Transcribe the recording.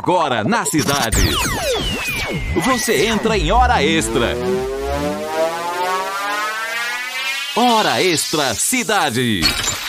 Agora na cidade. Você entra em Hora Extra. Hora Extra Cidade.